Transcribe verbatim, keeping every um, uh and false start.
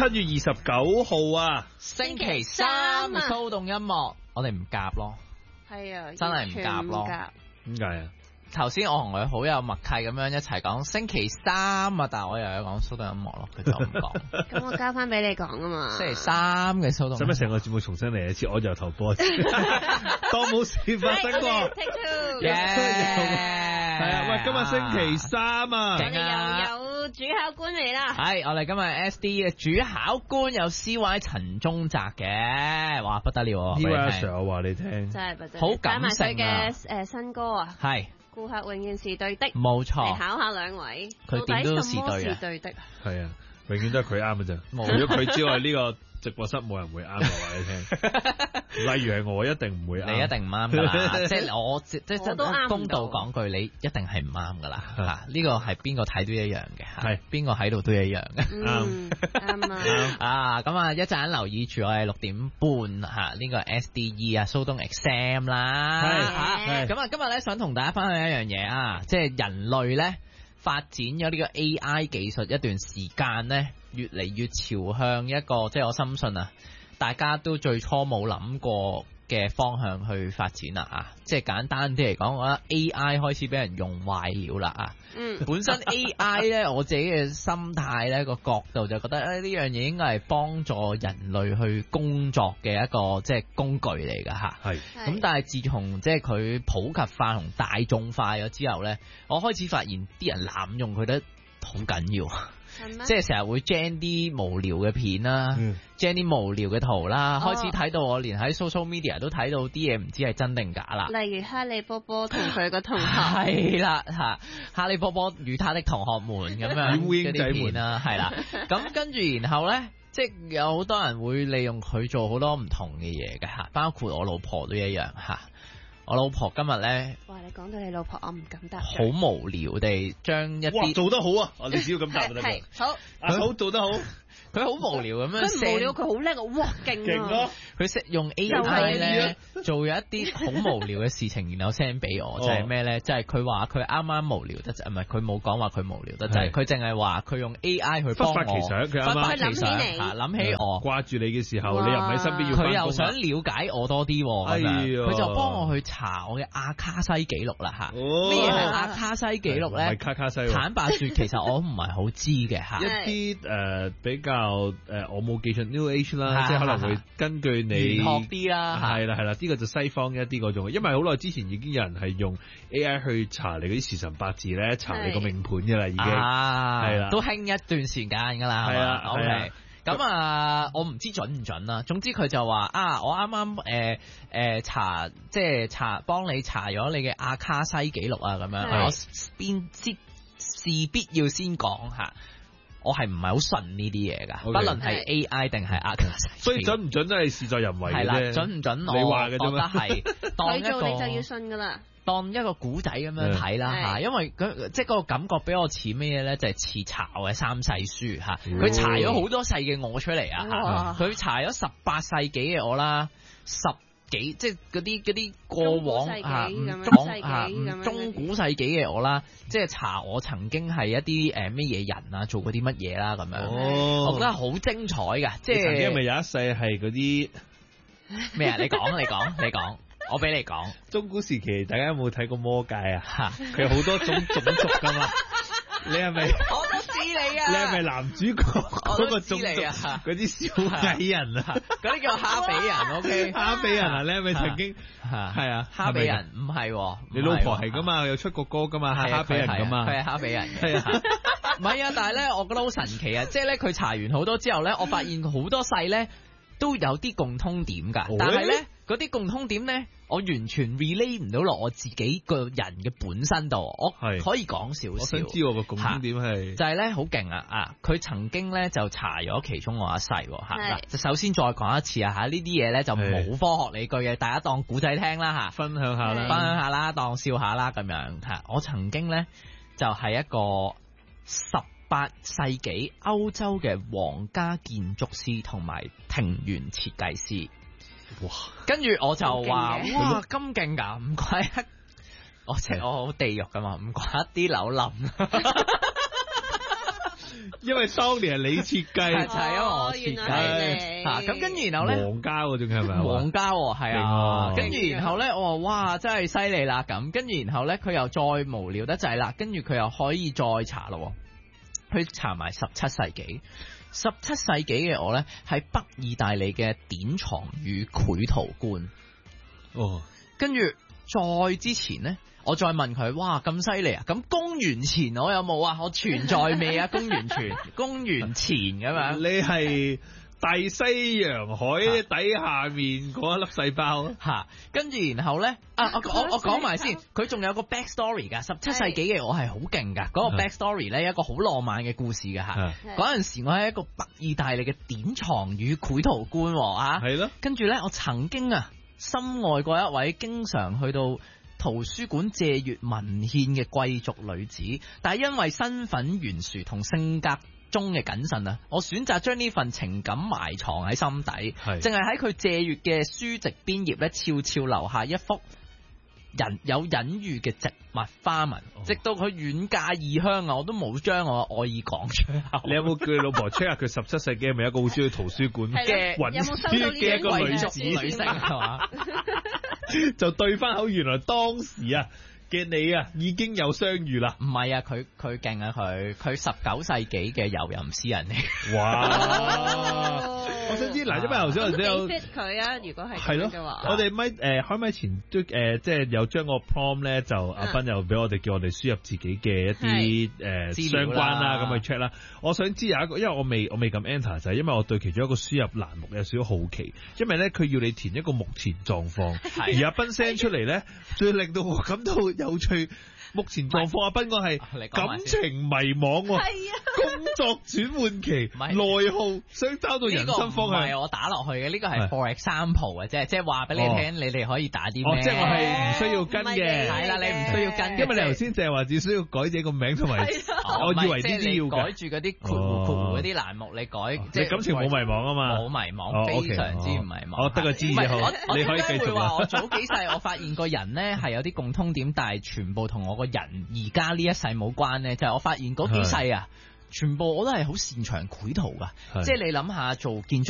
七月二十九號啊， 星期三嘅騷動音樂，我哋唔夾咯， 係啊， 真係唔夾咯。 點解啊？ 頭先我同佢好有默契咁樣一齊講星期三啊，但係我又有講騷動音樂咯，佢就唔講。 咁我交翻俾你講啊嘛。 星期三嘅騷動。 使乜成個節目重新嚟一次？我由頭播一次，當冇事發生過。 Take two。 耶！ 係啊，喂，今日星期三啊， 我哋又有主考官嚟啦。 係，我哋今日 S D 嘅主考官有 C Y 陳宗澤嘅，哇不得了 ！T Y Sir 我話你聽， 真係不得了， 好感性啊！ 加埋佢嘅誒新歌啊， 係。 顧客永遠是對的， 冇錯。 嚟考下兩位， 佢點都是對是對的。 係啊，永遠都係佢啱嘅咋。除咗佢之外，呢個直播室冇人會啱我話你聽。例如係我一定唔會啱， 你一定唔啱噶啦。即係我即即即公道講句，你一定係唔啱噶啦。嚇，呢個係邊個睇都一樣嘅。係邊個喺度都一樣嘅。 啱啱啊！ 啊咁啊，一陣留意住我哋六點半嚇呢個 S D E 啊蘇東 exam 啦。係咁啊，今日咧想同大家分享一樣嘢啊，即係人類咧發展咗呢個 A I 技術一段時間咧，越嚟越朝向一個即係我深信啊，大家都最初冇諗過嘅方向去發展啦啊！即係簡單啲嚟講，我覺得 A I 開始俾人用壞了啦啊！嗯，本身 A I 咧，我自己嘅心態咧個角度就覺得誒呢樣嘢應該係幫助人類去工作嘅一個即係工具嚟㗎嚇。係。咁但係自從即係佢普及化同大眾化咗之後咧，我開始發現啲人濫用佢得好緊要。即係成日會 gen 啲無聊嘅片啦 gen 啲無聊嘅圖啦，哦、開始睇到我連喺 social media 都睇到啲嘢唔知係真定假啦。 例如哈利波波同佢個同學係啦嚇，哈利波波與他的同學們咁樣嗰啲片啦，係啦。咁跟住然後咧，即係有好多人會利用佢做好多唔同嘅嘢嘅嚇，包括我老婆都一樣嚇。我老婆今日咧， 哇！你講到你老婆，我唔敢答。 好無聊地將一啲做得好啊！你只要咁答就得。 係好， 阿嫂做得好。 佢好無聊咁樣， 佢無聊，佢好叻啊！哇，勁啊！ 佢識用 A I 咧做一啲好無聊嘅事情，然後 send 俾我，就係咩咧？即係佢話佢啱啱無聊得滯，唔係佢冇講話佢無聊得滯，佢淨係話佢用 A I 去幫我。 忽發奇想，佢啱啱諗起你， 諗起我， 掛住你嘅時候，你又唔喺身邊要。 佢又想了解我多啲，咁樣佢就幫我去查我嘅阿卡西記錄啦嚇。咩嘢係阿卡西記錄咧？ 係卡卡西。 坦白説，其實我唔係好知嘅嚇。 一啲誒比較誒，我冇記錯 New Age 啦，即係可能會根據你學啲啦， 係啦係啦，呢個就西方一啲嗰種，因為好耐之前已經有人係用 A I 去查你嗰啲時辰八字咧，查你個命盤嘅啦，已經係啦， 都興一段時間㗎啦，係啊 OK。咁啊，我唔知準唔準啦。總之佢就話啊，我啱啱誒誒查，即係查幫你查咗你嘅阿卡西記錄啊，咁樣我邊知事必要先講下。我係唔係好信呢啲嘢㗎？Okay. 不論係 A I 定係阿卡西， 所以準唔準都係事在人為嘅啫。係啦， 準唔準你話嘅啫嘛？我覺得係當一個佢做你就要信㗎啦。 當一個古仔咁樣睇啦嚇，因為佢即係嗰個感覺俾我似咩嘢咧？就係、是、似查我嘅三世書嚇。佢、哦、查咗好多世嘅我出嚟啊嚇，佢查咗十八世紀嘅我啦，十幾即係嗰啲嗰啲過往嚇，中嚇中古世紀嘅我啦，即係查我曾經係一啲誒咩嘢人啊，做過啲乜嘢啦咁樣。哦、我覺得好精彩㗎，即係曾經咪有一世係嗰啲咩啊？你講你講你講。我俾你講， 中古時期大家有冇睇過魔戒啊？佢有好多種種族噶嘛？你係咪？ 我都知你啊！ 你係咪男主角嗰個種族？嗰啲小矮人啊， 嗰啲叫哈比人 ，OK？ 哈比人啊，你係咪曾經係啊？ 哈比人唔係， 你老婆係噶嘛？有出過歌噶嘛？係哈比人噶嘛？ 佢係哈比人，係啊，唔係啊！但係咧，我覺得好神奇啊！即係咧，佢查完好多之後咧，我發現好多世咧都有啲共通點㗎，但係咧。嗰啲共通點咧，我完全 relate 唔到落我自己個人嘅本身度。我可以講少少。 我想知我個共通點係就係咧好勁啊！啊，佢曾經咧就查咗其中我一世嚇。嗱，首先再講一次啊嚇，呢啲嘢咧就冇科學理據嘅，大家當古仔聽啦嚇， 分享下啦， 分享下啦，當笑下啦咁樣嚇。我曾經咧就係一個十八世紀歐洲嘅皇家建築師同埋庭園設計師。哇！跟住我就話：哇，咁勁㗎！唔怪得我即係我好地獄㗎嘛，唔怪得啲樓冧。 因為當年係你設計， 就係因為我設計嚇。咁跟住然後咧， 皇家嗰種係咪？ 皇家係啊。跟住然後咧，我話哇，真係犀利啦咁。跟住然後咧，佢又再無聊得滯啦。跟住佢又可以再查咯，去查埋十七世紀。十七世紀嘅我咧，係北意大利嘅典藏與繪圖觀。 哦，跟住再之前咧。我再問佢，哇咁犀利啊！咁公元前我有冇啊？我存在未啊？公元前、公元前咁樣？ 你係大西洋海底下面嗰一粒細胞嚇。跟住然後咧，啊我我我講埋先，佢仲有個 back story 㗎。十七世紀嘅我係好勁㗎，嗰個 back story 咧一個好浪漫嘅故事㗎嚇。嗰陣時我係一個北意大利嘅典藏與繪圖官啊，係咯。跟住咧，我曾經啊深愛過一位經常去到圖書館借閱文獻嘅貴族女子，但係因為身份懸殊同性格中嘅謹慎啊，我選擇將呢份情感埋藏喺心底，淨係喺佢借閱嘅書籍邊頁咧，悄悄留下一幅人有隱喻嘅植物花紋，哦、直到佢遠嫁異鄉啊，我都冇將我嘅愛意講出口。 你有冇叫你老婆 check 下佢十七世紀係咪一個好中意圖書館嘅揾書嘅一個女子女性係嘛？ 就對翻口，原來當時啊嘅你啊已經有相遇啦。 唔係啊，佢佢勁啊，佢佢十九世紀嘅遊吟詩人嚟。 哇！我想知嗱，因為頭先我哋都有 fit 佢啊，如果係係咯嘅話， 我哋咪誒開咪前都誒即係有將個 prompt 咧，就阿斌又俾我哋叫我哋輸入自己嘅一啲誒相關啦，咁去 check 啦。我想知有一個，因為我未我未撳 enter 就係因為我對其中一個輸入欄目有少少好奇，因為咧佢要你填一個目前狀況，而阿斌 send 出嚟咧，最令到我感到有趣。目前狀況，阿斌哥係感情迷惘，係啊，工作轉換期，內耗，想找到人生方向。 唔係我打落去嘅，呢個係 for example 嘅啫，即係話俾你聽，你哋可以打啲咩？ 即係我係唔需要跟嘅， 係啦，你唔需要跟， 因為你頭先淨係話只需要改自己個名同埋，我以為呢啲要改住嗰啲括弧括弧嗰啲欄目，你改， 你感情冇迷惘啊嘛？ 冇迷惘，非常之唔迷惘。 我得個知字好，你可以繼續話我早幾世我發現個人咧係有啲共通點，但係全部同我個人而家呢一世冇關咧，就係我發現嗰幾世啊，全部我都係好擅長繪圖噶，即係你諗下做建築。